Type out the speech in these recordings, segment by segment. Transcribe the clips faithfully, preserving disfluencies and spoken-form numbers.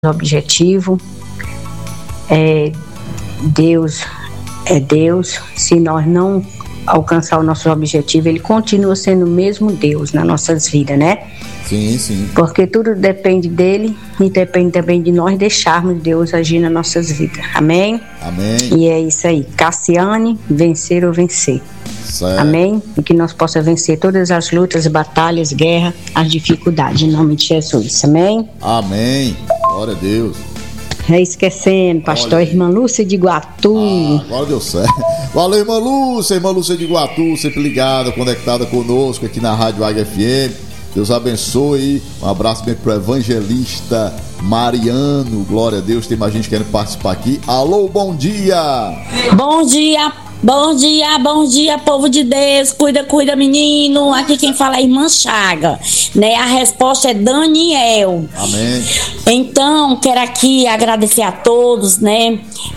objetivo. É, Deus é Deus. Se nós não alcançar o nosso objetivo, Ele continua sendo o mesmo Deus nas nossas vidas, né? Sim, sim. Porque tudo depende dele e depende também de nós deixarmos Deus agir nas nossas vidas. Amém? Amém. E é isso aí. Cassiane, vencer ou vencer. Certo. Amém? E que nós possamos vencer todas as lutas, batalhas, guerra, as dificuldades, em nome de Jesus. Amém? Amém. Glória a Deus. É esquecendo, pastor, Olha. Irmã Lúcia de Iguatu. Ah, agora deu certo. Valeu, irmã Lúcia, irmã Lúcia de Iguatu, sempre ligada, conectada conosco aqui na Rádio Águia F M. Deus abençoe. Um abraço bem pro evangelista Mariano. Glória a Deus. Tem mais gente querendo participar aqui. Alô, bom dia. Bom dia, bom dia, bom dia, povo de Deus. Cuida, cuida, menino. Aqui quem fala é Irmã Chaga, né? A resposta é Daniel. Amém. Então, quero aqui agradecer a todos, né?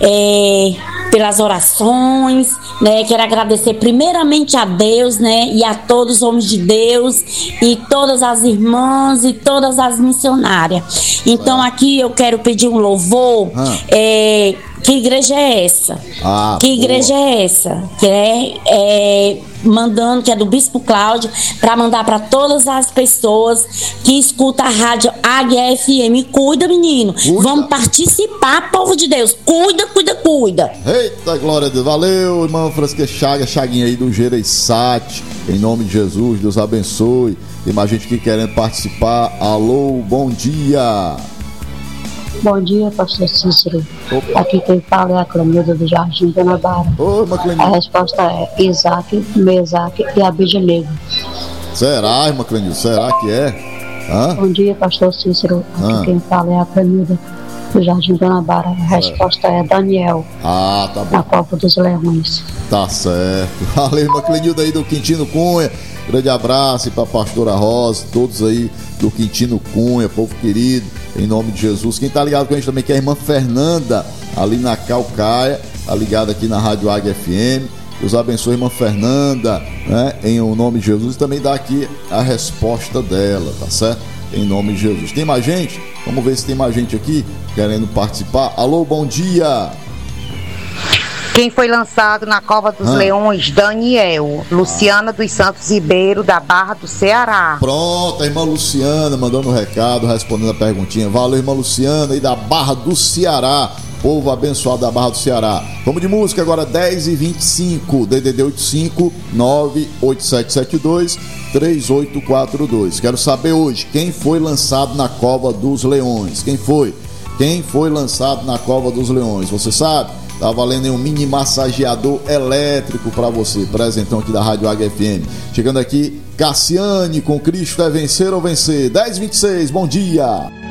É, pelas orações, né? Quero agradecer primeiramente a Deus, né? E a todos os homens de Deus e todas as irmãs e todas as missionárias. Então, aqui eu quero pedir um louvor. Ah. É, que igreja é essa? Ah, que igreja boa. é essa? Que é, é mandando, que é do Bispo Cláudio, para mandar para todas as pessoas que escutam a rádio Águia F M. Cuida, menino. Cuida. Vamos participar, povo de Deus. Cuida, cuida, cuida. Eita, glória a Deus. Valeu, irmã Francisca Chaga, Chaguinha aí do Gereissati. Em nome de Jesus, Deus abençoe. Tem mais gente aqui querendo participar. Alô, bom dia. Bom dia, pastor Cícero. Opa. Aqui quem fala é a Clemilda do Jardim Guanabara. Ô, irmã A Clemilda. resposta é Isaac, Mesaque e Abednego. Será, irmã Clemilda? Será que é? Hã? Bom dia, pastor Cícero. Aqui Ah. quem fala é a Clemilda do Jardim Guanabara. A resposta é Daniel, Ah, tá bom. na Copa dos Leões. Tá certo. Valeu, irmã Clenilda aí do Quintino Cunha. Grande abraço para a pastora Rosa, todos aí do Quintino Cunha, povo querido, em nome de Jesus. Quem tá ligado com a gente também que é a irmã Fernanda, ali na Calcaia, tá ligada aqui na Rádio Águia F M. Deus abençoe a irmã Fernanda, né? Em nome de Jesus. E também dá aqui a resposta dela, tá certo? Em nome de Jesus. Tem mais gente? Vamos ver se tem mais gente aqui querendo participar. Alô, bom dia. Quem foi lançado na Cova dos Ah. Leões? Daniel. Luciana dos Santos Ribeiro, da Barra do Ceará. Pronto, a irmã Luciana mandando um recado, respondendo a perguntinha. Valeu, irmã Luciana aí da Barra do Ceará. Povo abençoado da Barra do Ceará. Vamos de música agora, dez e vinte e cinco, D D D oitenta e cinco, nove oito sete sete dois, três oito quatro dois. Quero saber hoje quem foi lançado na Cova dos Leões. Quem foi? Quem foi lançado na Cova dos Leões? Você sabe? Tá valendo aí um mini massageador elétrico pra você, presentão aqui da Rádio Águia F M. Chegando aqui, Cassiane com Cristo é vencer ou vencer. dez e vinte e seis, bom dia.